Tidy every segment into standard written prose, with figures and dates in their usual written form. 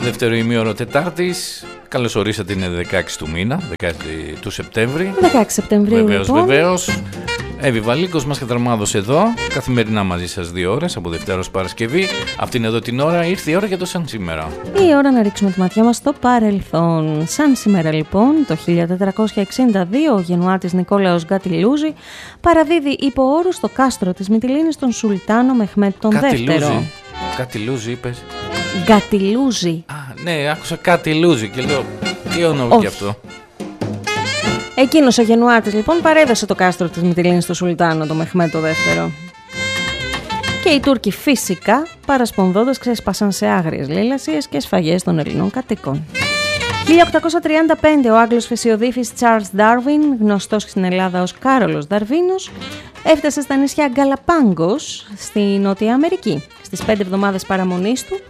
Δεύτερο ημίωρο Τετάρτης. Καλώς ορίσατε, είναι 16 του μήνα, 16 του Σεπτέμβρη. 16 Σεπτεμβρίου. Βεβαίως. Εύη Βαλίκος, μας καταρμάδωσε εδώ. Καθημερινά μαζί σας 2 ώρες, από Δευτέρα ως Παρασκευή. Αυτήν εδώ την ώρα ήρθε η ώρα για το σαν σήμερα. Η ώρα να ρίξουμε τη ματιά μας στο παρελθόν. Σαν σήμερα λοιπόν, το 1462, ο γενουάτης Νικόλαος Γκατιλούζη παραδίδει υπό όρους στο κάστρο της Μυτιλήνης τον Σουλτάνο Μεχμέτ τον δεύτερο. Γκατιλούζη είπες? Γκατιλούζη. Α, ναι, άκουσα Γκατιλούζη και λέω, τι όνομα και αυτό. Εκείνος ο γενουάτης λοιπόν παρέδωσε το κάστρο της Μυτιλήνης στο Σουλτάνο τον Μεχμέτ το δεύτερο. Και οι Τούρκοι φυσικά παρασπονδώντας ξέσπασαν σε άγριες λαιλασίες και σφαγές των Ελληνών κατοίκων. 1835 ο Άγγλος φυσιοδίφης Charles Darwin, γνωστός στην Ελλάδα ως Κάρολος Δαρβίνος, έφτασε στα νησιά Γκαλαπάγκος στη Νότια Αμερική. Στις 5 εβδομάδες παραμονής του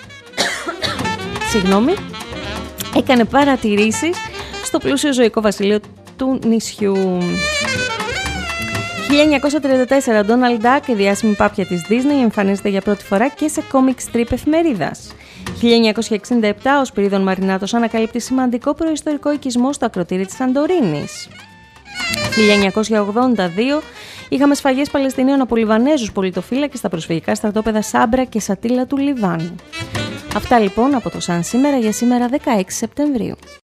έκανε παρατηρήσεις στο πλούσιο ζωικό βασίλειο του νησιού. 1934 ο Ντόναλντ Ντακ, η διάσημη πάπια της Disney, εμφανίζεται για πρώτη φορά και σε comic strip εφημερίδας. 1967 ο Σπυρίδων Μαρινάτος ανακαλύπτει σημαντικό προϊστορικό οικισμό στο ακροτήρι της Σαντορίνης. 1982 είχαμε σφαγές Παλαιστινίων από Λιβανέζους πολιτοφύλακες στα προσφυγικά στρατόπεδα Σάμπρα και Σατίλα του Λιβάνου. Αυτά λοιπόν από το Σαν σήμερα για σήμερα 16 Σεπτεμβρίου.